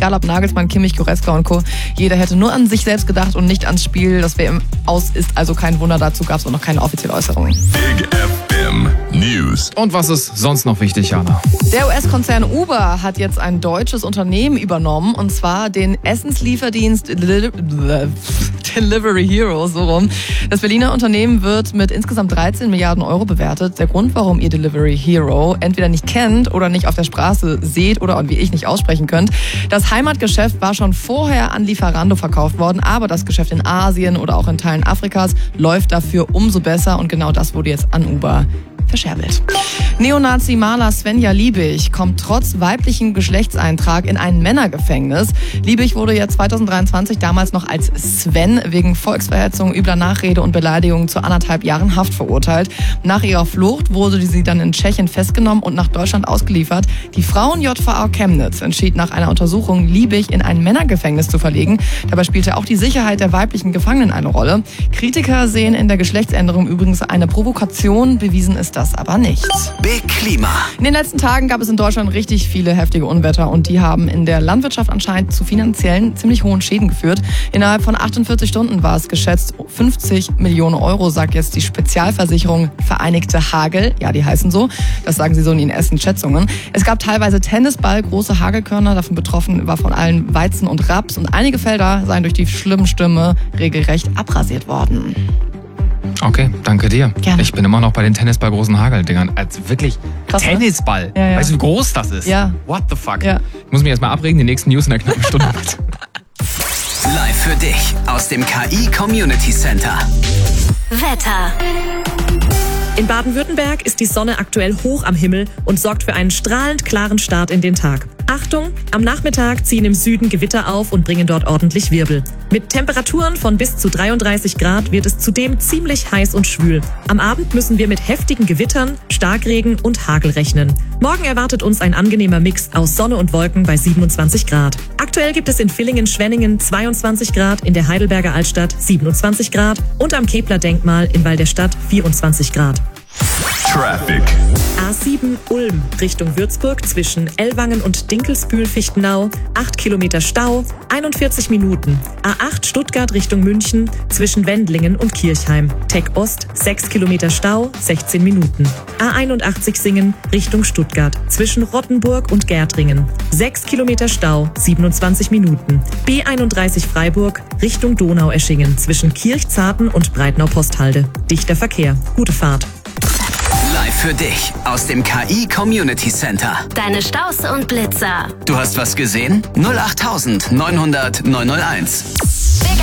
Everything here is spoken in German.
egal ob Nagelsmann, Kimmich, Goretzka und Co. Jeder hätte nur an sich selbst gedacht und nicht ans Spiel. Das WM aus ist also kein Wunder. Dazu gab es auch noch keine offizielle Äußerung. Big FM News. Und was ist sonst noch wichtig, Jana? Der US-Konzern Uber hat jetzt ein deutsches Unternehmen übernommen, und zwar den Essenslieferdienst Delivery Hero, so rum. Das Berliner Unternehmen wird mit insgesamt 13 Milliarden Euro bewertet. Der Grund, warum ihr Delivery Hero entweder nicht kennt oder nicht auf der Straße seht oder wie ich nicht aussprechen könnt. Das Heimatgeschäft war schon vorher an Lieferando verkauft worden, aber das Geschäft in Asien oder auch in Teilen Afrikas läuft dafür umso besser, und genau das wurde jetzt an Uber verscherbelt. Neonazi-Maler Svenja Liebig kommt trotz weiblichen Geschlechtseintrag in ein Männergefängnis. Liebig wurde ja 2023 damals noch als Sven wegen Volksverhetzung, übler Nachrede und Beleidigung zu 1,5 Jahren Haft verurteilt. Nach ihrer Flucht wurde sie dann in Tschechien festgenommen und nach Deutschland ausgeliefert. Die Frauen-JVA Chemnitz entschied nach einer Untersuchung, Liebig in ein Männergefängnis zu verlegen. Dabei spielte auch die Sicherheit der weiblichen Gefangenen eine Rolle. Kritiker sehen in der Geschlechtsänderung übrigens eine Provokation, bewiesen ist das aber nicht. Big Klima. In den letzten Tagen gab es in Deutschland richtig viele heftige Unwetter, und die haben in der Landwirtschaft anscheinend zu finanziellen ziemlich hohen Schäden geführt. Innerhalb von 48 Stunden war es geschätzt 50 Millionen Euro, sagt jetzt die Spezialversicherung Vereinigte Hagel. Ja, die heißen so. Das sagen sie so in ihren ersten Schätzungen. Es gab teilweise Tennisball, große Hagelkörner. Davon betroffen war von allen Weizen und Raps, und einige Felder seien durch die schlimmen Stürme regelrecht abrasiert worden. Okay, danke dir. Gerne. Ich bin immer noch bei den Tennisball-großen Hageldingern. Also wirklich, Krass, ne? Tennisball. Ja, ja. Weißt du, wie groß das ist? Ja. What the fuck? Ja. Ich muss mich erstmal abregen, die nächsten News in einer knappen Stunde. Live für dich aus dem KI Community Center. Wetter. In Baden-Württemberg ist die Sonne aktuell hoch am Himmel und sorgt für einen strahlend klaren Start in den Tag. Achtung, am Nachmittag ziehen im Süden Gewitter auf und bringen dort ordentlich Wirbel. Mit Temperaturen von bis zu 33 Grad wird es zudem ziemlich heiß und schwül. Am Abend müssen wir mit heftigen Gewittern, Starkregen und Hagel rechnen. Morgen erwartet uns ein angenehmer Mix aus Sonne und Wolken bei 27 Grad. Aktuell gibt es in Villingen-Schwenningen 22 Grad, in der Heidelberger Altstadt 27 Grad und am Kepler-Denkmal in Walderstadt 24 Grad. Traffic. A7 Ulm Richtung Würzburg zwischen Ellwangen und Dinkelsbühl-Fichtenau, 8 Kilometer Stau, 41 Minuten. A8 Stuttgart Richtung München zwischen Wendlingen und Kirchheim, Tech Ost, 6 Kilometer Stau, 16 Minuten. A81 Singen Richtung Stuttgart zwischen Rottenburg und Gärtringen, 6 Kilometer Stau, 27 Minuten. B31 Freiburg Richtung Donaueschingen zwischen Kirchzarten und Breitnau-Posthalde. Dichter Verkehr. Gute Fahrt. Live für dich aus dem KI Community Center. Deine Staus und Blitzer. Du hast was gesehen? 08900 901.